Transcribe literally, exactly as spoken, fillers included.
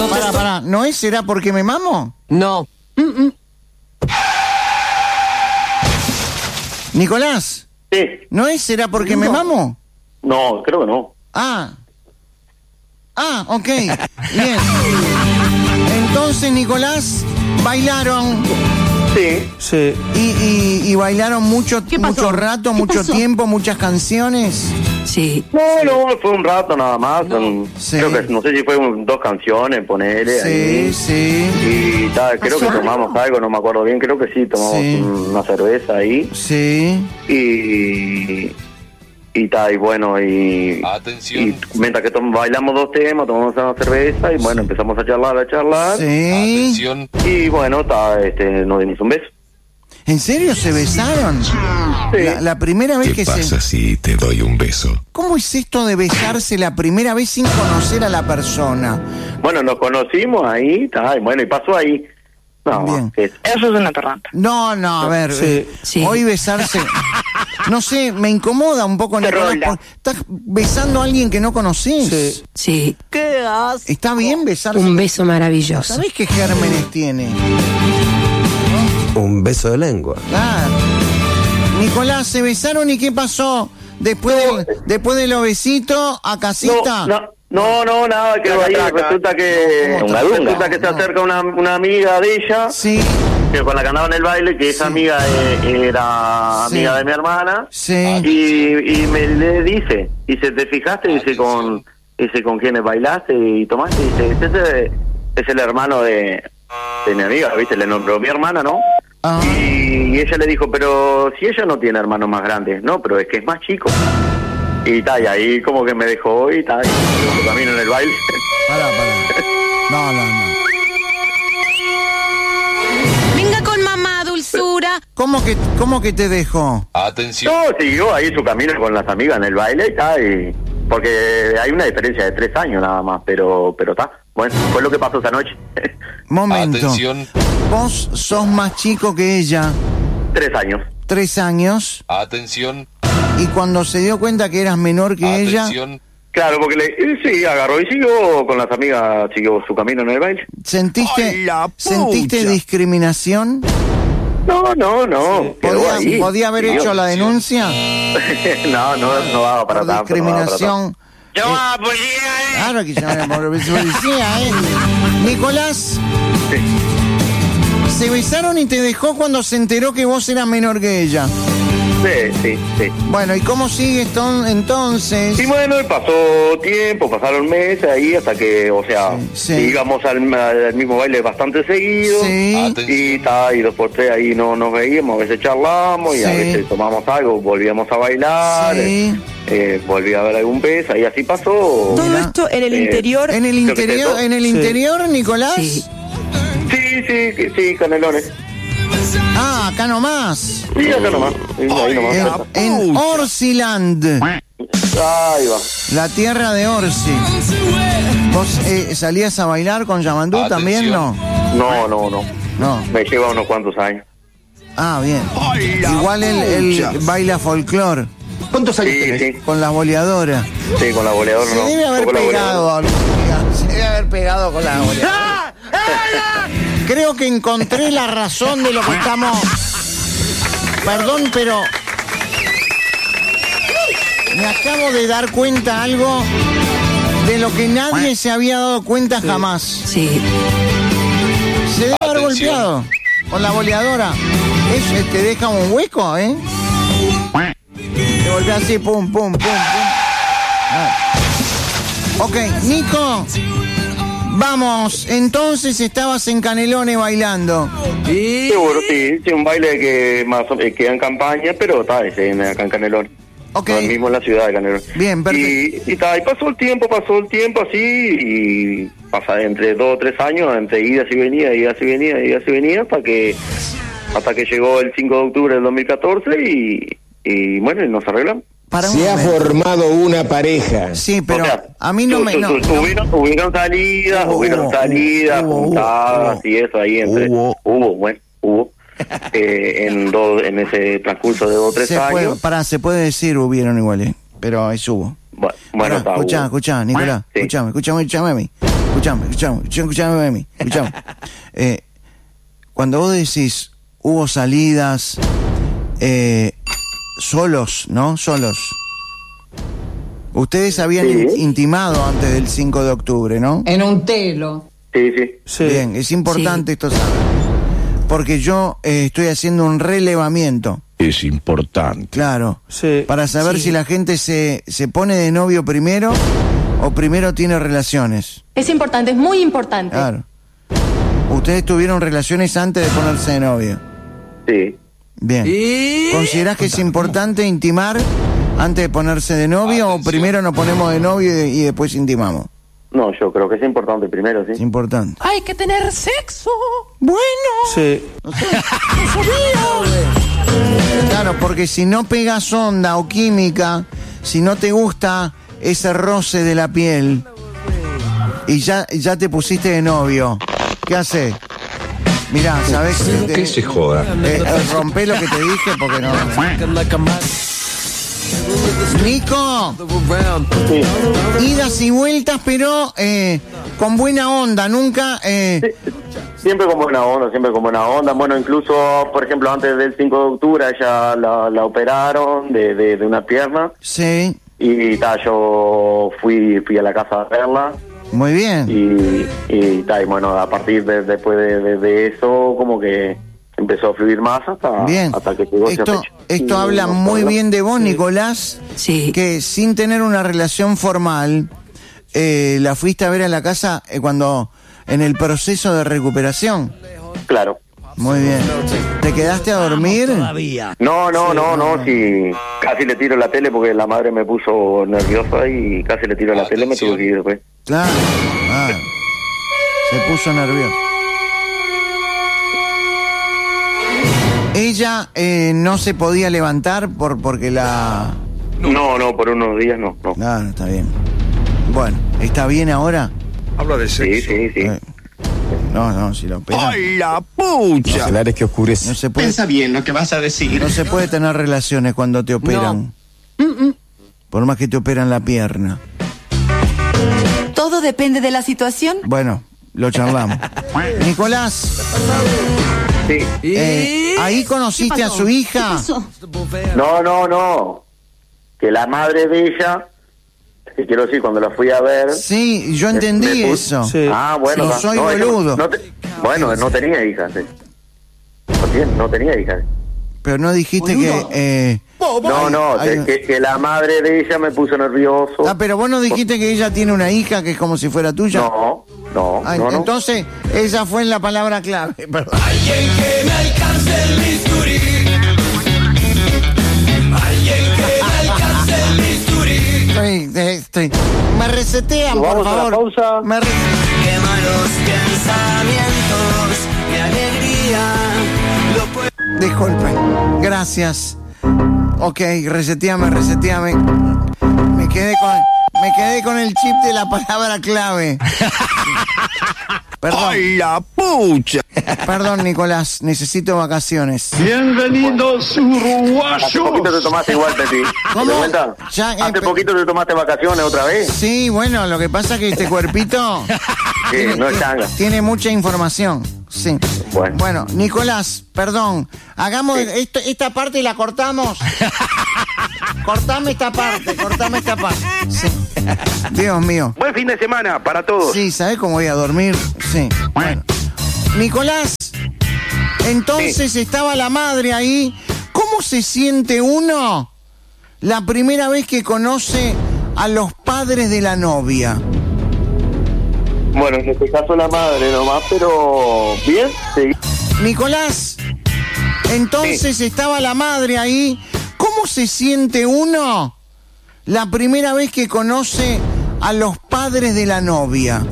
Pará, pará, ¿no es será porque me mamo? No. Mm-mm. Nicolás. Sí. ¿No es será porque no. me mamo? No, creo que no. Ah. Ah, ok. Bien. Entonces, Nicolás, bailaron. Sí. Sí. Y, y, y bailaron mucho, mucho rato, mucho pasó? tiempo, muchas canciones. Sí. No, no, fue un rato nada más. No. Son- Sí. Creo que, no sé si fue un- dos canciones, ponele. Sí, ahí. sí, Y tal, creo que tomamos algo, no me acuerdo bien, creo que sí, tomamos Sí. una cerveza ahí. sí. Y. Y tal, y bueno, y. Atención. Y mientras que tom- bailamos dos temas, tomamos una cerveza y bueno, empezamos a charlar, a charlar. Sí. Atención. Y bueno, ta, este, nos dimos un beso. ¿En serio se besaron? Sí. La, la primera vez ¿Qué que pasa se... si te doy un beso? ¿Cómo es esto de besarse la primera vez sin conocer a la persona? Bueno, nos conocimos ahí, ta, y bueno, y pasó ahí. No, Bien. que es- Eso es una torranta. No, no, a ver. Sí. eh, Sí. Hoy besarse... No sé, me incomoda un poco, Nicolás. rola. porque Estás besando a alguien que no conoces. Sí. Sí. ¿Qué haces? ¿Está bien besarse? Un beso maravilloso. ¿Sabés qué gérmenes tiene? Un beso de lengua. Claro. Nicolás, ¿se besaron y qué pasó? Después, de, después de los besitos, a casita. No, no, no, no, nada, que ahí resulta que ¿Cómo está? resulta que se acerca una, una amiga de ella, Sí, que con la que andaba en el baile, que esa Sí. amiga eh, era Sí. amiga de mi hermana, sí. y, y me le dice, dice, ¿te fijaste? Dice, con dice con quiénes bailaste y tomaste, dice, ese es el hermano de, de mi amiga, ¿viste? Le nombró mi hermana, ¿no? Ah. Y, y ella le dijo, pero si ella no tiene hermanos más grandes, no, pero es que es más chico. Y tal, y ahí como que me dejó y tal, y yo camino en el baile. Pará, pará. No, no, no. Venga con mamá, dulzura. ¿Cómo que, cómo que te dejó? Atención. No, siguió ahí su camino con las amigas en el baile y tal, y porque hay una diferencia de tres años nada más, pero pero está. Bueno, fue lo que pasó esa noche. Momento. Atención. Vos sos más chico que ella, Tres años. tres años, Atención. y cuando se dio cuenta que eras menor que ella, Atención. Claro, porque le, eh, sí, agarró y siguió con las amigas, siguió su camino en el baile. ¿sentiste, ¡Ay, la ¿sentiste pucha! discriminación? No, no, no. quedó ¿Podía, ahí. podía haber Siguió. hecho la denuncia no, no, no daba para por tanto. no daba para discriminación? Yo a la policía, eh. Claro que llaman por policía, ¿eh? Nicolás, se besaron y te dejó cuando se enteró que vos eras menor que ella. tanto. Sí, sí, sí. Bueno, ¿y cómo sigue esto entonces? Y bueno, y pasó tiempo, pasaron meses ahí hasta que, o sea, Sí, sí. íbamos al, al mismo baile bastante seguido. Sí, Atención. Y ta, y dos por tres ahí no nos veíamos, a veces charlamos y a Sí. veces tomamos algo, volvíamos a bailar, Sí. eh, eh, volví a ver algún beso y así pasó. Todo Mira. esto en el Eh, interior. en el Creo que interior, eso. en el Sí. interior, Nicolás. Sí. Sí, sí, sí, sí, canelones. Ah, acá nomás. Sí, acá nomás. Sí, ahí nomás. En, en Orsiland, Ahí va. la tierra de Orsi. ¿Vos eh, salías a bailar con Yamandú Atención. también, no? No, no, no. No. Me lleva unos cuantos años. Ah, bien. ¡Ay, la Igual él, él pucha! baila folclore ¿Cuántos años Sí, tenés? sí, con las boleadoras. sí, con la boleadora Se no. debe haber Con la pegado boleadora. algún día. Se debe haber pegado con la boleadora. Creo que encontré la razón de lo que estamos... Perdón, pero... Me acabo de dar cuenta algo de lo que nadie se había dado cuenta jamás. Sí. Se debe haber Atención. golpeado con la boleadora. Eso te deja un hueco, ¿eh? Te golpea así, pum, pum, pum, pum. Ah. Ok, Nico. Vamos, entonces estabas en Canelones bailando. Y... Seguro, sí, sí, un baile que más o- eh, queda en campaña, pero está, es en, acá en Canelón. Ok. No, mismo en la ciudad de Canelón. Bien, perfecto. Y, y, ta, y pasó el tiempo, pasó el tiempo así, y pasa entre dos o tres años, entre idas y venidas, idas y venidas, idas y venidas, hasta que hasta que llegó el cinco de octubre del dos mil catorce y, y bueno, y nos arreglamos. Para un Se ha momento. formado una pareja. Sí, pero O sea, a mí no tu- me... tu- no, tu- no. Hubieron, hubieron salidas, Hubo, hubieron hubo, salidas, hubo, hubo, juntadas hubo. y eso ahí entre... Hubo. Hubo, bueno, hubo. eh, en, do- en ese transcurso de dos o tres Se puede, años. para, se puede decir hubieron igual, ¿eh? Pero es hubo. Bu- Bueno, Pará, está. escuchá, Hugo. escuchá, Nicolás, Sí. escuchame, escuchame, escuchame a mí. Escuchame, escuchame, escuchame a mí, escuchame. Eh, cuando vos decís, hubo salidas eh, solos, ¿no? Solos. Ustedes habían Sí. in- intimado antes del cinco de octubre, ¿no? En un telo. Sí, sí. Sí. Bien, es importante esto saber. Porque yo eh, estoy haciendo un relevamiento, Es importante. claro, Sí. para saber Sí. si la gente se, se pone de novio primero o primero tiene relaciones. Es importante, es muy importante. Claro. Ustedes tuvieron relaciones antes de ponerse de novio. Sí. Bien. Y... ¿Considerás que es importante intimar antes de ponerse de novio o primero nos ponemos de novio y, y después intimamos? No, yo creo que es importante primero, Es sí. importante. Hay que tener sexo. Bueno. Sí. Claro, porque si no pegas onda o química, si no te gusta ese roce de la piel y ya, ya te pusiste de novio, ¿qué haces? Mirá, ¿sabés? Que Te- se joda. eh, eh, rompé lo que te dije porque no... Nico, Sí. idas y vueltas, pero eh, con buena onda, nunca... eh, Siempre con buena onda, siempre con buena onda. Bueno, incluso, por ejemplo, antes del cinco de octubre, ella la, la operaron de, de, de una pierna. sí, Y ta, yo fui fui a la casa a verla. muy bien. Y, y, ta, y bueno, a partir de después de, de, de eso, como que empezó a fluir más hasta, Bien. hasta que llegó esa Esto, fecha. esto Y habla no muy fue- bien de vos, Nicolás, Sí. que sin tener una relación formal, eh, la fuiste a ver a la casa eh, cuando en el proceso de recuperación. Claro. Muy bien. ¿Te quedaste a dormir? No, no, no, no, sí, casi le tiro la tele porque la madre me puso nerviosa y casi le tiro la tele y me tuve que ir después. Claro. Ah, se puso nervioso. Ella eh, no se podía levantar por porque la... No, no, por unos días no, no. Claro, está bien. Bueno, ¿está bien ahora? Habla de Sí, sexo. sí, sí. Eh, No, no, si lo operan. ¡Ay, la pucha! Celulares que oscurecen. No se puede, Piensa bien lo que vas a decir. no se puede tener relaciones cuando te operan. Por más que te operan la pierna. Todo depende de la situación. Bueno, lo charlamos. Nicolás, Sí. eh, ¿ahí conociste a su hija? No, no, no. Que la madre de ella, que quiero decir, cuando la fui a ver... Sí, yo me- entendí me pus- eso. Sí. Ah, bueno. No va. soy ella no- boludo. no te- bueno, no tenía hijas. sí. No, tiene- no tenía hijas. Pero no dijiste que... eh, No, no, ay, que, que- que la madre de ella me puso nervioso. ah, pero vos no dijiste que ella tiene una hija que es como si fuera tuya. No, no, Ah, no, no. entonces, esa fue la palabra clave. Perdón. Estoy, eh, estoy. Me resetean, por Vamos a la favor. pausa. Me re- Qué malos pensamientos, mi alegría. Disculpen. Gracias. Ok, reseteame, reseteame. Me quedé con, me quedé con el chip de la palabra clave. Perdón, ¡Ay, la pucha! perdón, Nicolás. Necesito vacaciones. Bienvenidos Hace uruguayos. poquito te tomaste igual, Peti. ¿Cómo? ¿Te das cuenta? Ya, eh, Hace pe- poquito te tomaste vacaciones otra vez. Sí, bueno, lo que pasa es que este cuerpito Sí, no es changa. tiene mucha información. Sí. Bueno. Bueno, Nicolás, perdón. Hagamos Sí. esto, esta parte y la cortamos. Cortame esta parte, cortame esta parte. Sí. Dios mío. Buen fin de semana para todos. Sí, ¿sabés cómo voy a dormir? Sí. Bueno. Nicolás, entonces estaba la madre ahí. ¿Cómo se siente uno la primera vez que conoce a los padres de la novia? Bueno, en este caso la madre nomás, pero bien, sí. Nicolás, entonces estaba la madre ahí. ¿Cómo se siente uno la primera vez que conoce a los padres de la novia?